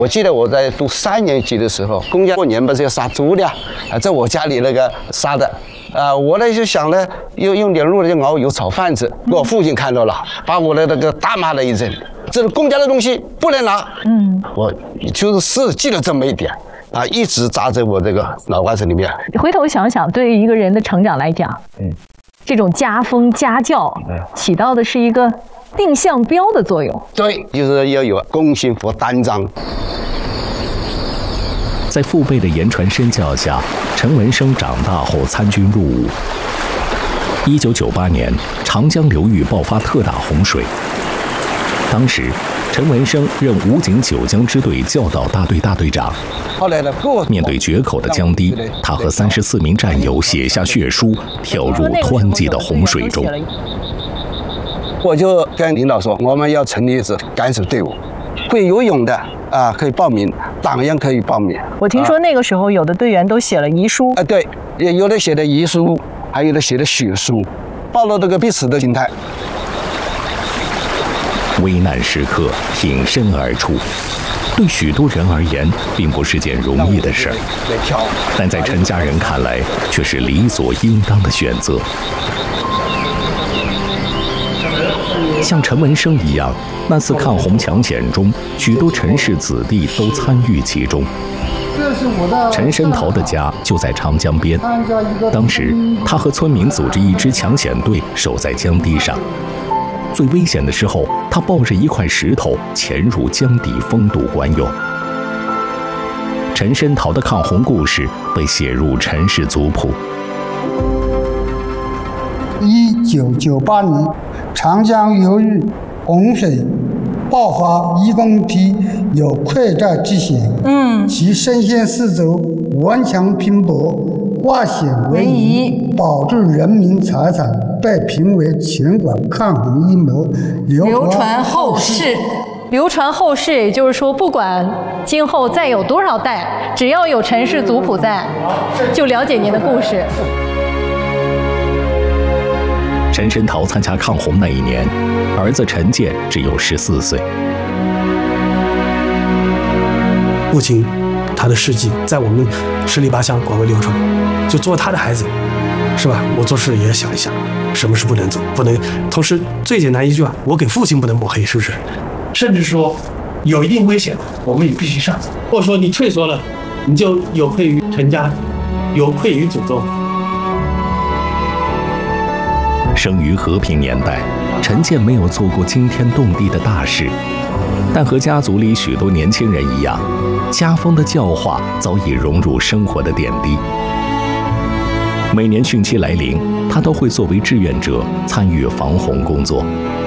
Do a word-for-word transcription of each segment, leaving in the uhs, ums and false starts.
我记得我在读三年级的时候，公家过年不是要杀猪的啊，在我家里那个杀的。啊，我呢就想呢，用用点肉呢就熬油炒饭吃。我父亲看到了，把我的那个大骂了一阵。这是公家的东西，不能拿。嗯，我就是是记了这么一点啊，一直扎在我这个脑瓜子里面。 回头想想，对于一个人的成长来讲，嗯，这种家风家教起到的是一个定向标的作用。 对，就是要有公心和担当。 在父辈的言传身教下，陈文生长大后参军入伍。一九九八年，长江流域爆发特大洪水，当时陈文生任武警九江支队教导大队大队长。 后来呢， 面对决口的江堤，他和三十四名战友写下血书，跳入湍急的洪水中。 我就跟领导说，我们要成立一支敢死队伍，会游泳的啊，可以报名，党员可以报名。 我听说那个时候有的队员都写了遗书。 啊，对，也有的写的遗书，还有的写的血书，抱了这个必死的心态。 危难时刻挺身而出，对许多人而言并不是件容易的事儿，但在陈家人看来却是理所应当的选择。像陈文生一样，那次抗洪抢险中，许多陈氏子弟都参与其中。陈申桃的家就在长江边，当时他和村民组织一支抢险队，守在江堤上。最危险的时候，他抱着一块石头潜入江底封堵关用。陈申桃的抗洪故事被写入陈氏族谱。 一九九八年，长江流域洪水爆发，一公堤有溃寨之险。嗯，其身先士卒，顽强拼搏，化险为夷，保住人民财产，被评为全国抗洪一模， 流传后世。流传后世，也就是说，不管今后再有多少代，只要有陈氏族谱在，就了解您的故事。 陈申桃参加抗洪那一年，儿子陈建只有十四岁。 父亲，他的事迹在我们十里八乡广为流传。就做他的孩子，是吧？我做事也要想一想，什么是不能做，不能。同时，最简单一句话，我给父亲不能抹黑，是不是？甚至说，有一定危险，我们也必须上。或者说你退缩了，你就有愧于陈家，有愧于祖宗。 生于和平年代，陈建没有做过惊天动地的大事，但和家族里许多年轻人一样，家风的教化早已融入生活的点滴。每年汛期来临，他都会作为志愿者参与防洪工作。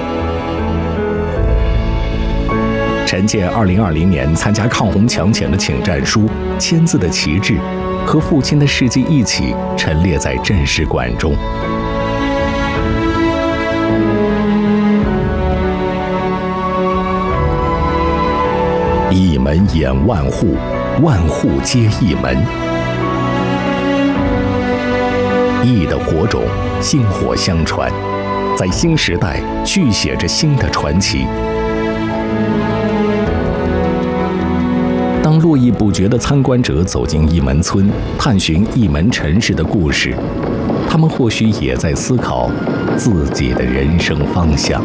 陈建二零二零年参加抗洪抢险的请战书、签字的旗帜，和父亲的事迹一起陈列在镇史馆中。一门掩万户，万户皆一门。义的火种薪火相传，在新时代续写着新的传奇。当络绎不绝的参观者走进义门村，探寻义门陈氏的故事，他们或许也在思考自己的人生方向。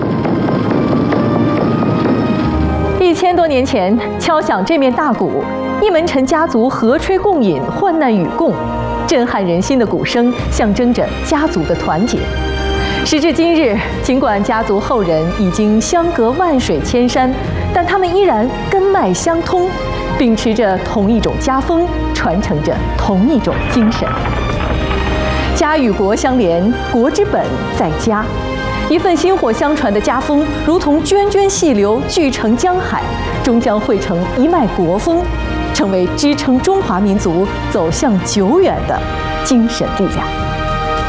一千多年前，敲响这面大鼓，义门陈家族和吹共饮，患难与共，震撼人心的鼓声象征着家族的团结。时至今日，尽管家族后人已经相隔万水千山，但他们依然根脉相通，秉持着同一种家风，传承着同一种精神。家与国相连，国之本在家。一份薪火相传的家风，如同涓涓细流聚成江海，终将汇成一脉国风，成为支撑中华民族走向久远的精神力量。